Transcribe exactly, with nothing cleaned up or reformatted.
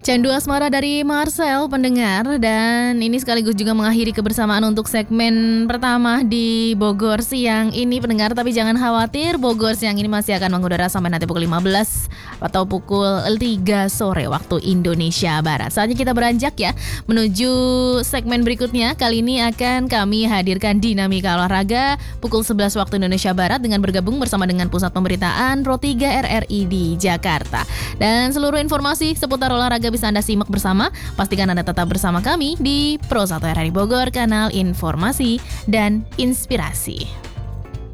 Candu Asmara dari Marcel pendengar, dan ini sekaligus juga mengakhiri kebersamaan untuk segmen pertama di Bogor siang ini pendengar. Tapi jangan khawatir, Bogor siang ini masih akan mengudara sampai nanti pukul lima belas atau pukul tiga sore waktu Indonesia Barat. Saatnya kita beranjak ya menuju segmen berikutnya. Kali ini akan kami hadirkan dinamika olahraga pukul sebelas waktu Indonesia Barat dengan bergabung bersama dengan Pusat Pemberitaan Pro tiga R R I di Jakarta. Dan seluruh informasi seputar olahraga bisa Anda simak bersama. Pastikan Anda tetap bersama kami di Pro satu R R I Bogor, kanal informasi dan inspirasi.